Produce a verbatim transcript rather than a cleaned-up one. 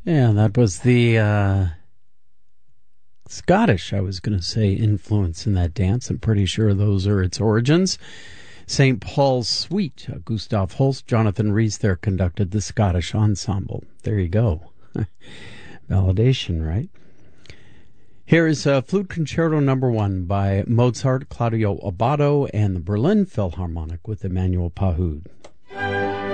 Yeah, that was the uh, Scottish, I was going to say, influence in that dance. I'm pretty sure those are its origins. Saint Paul's Suite, uh, Gustav Holst, Jonathan Rhys there conducted the Scottish Ensemble. There you go. Validation, right? Here is uh, Flute Concerto Number One by Mozart, Claudio Abbado, and the Berlin Philharmonic with Emmanuel Pahud.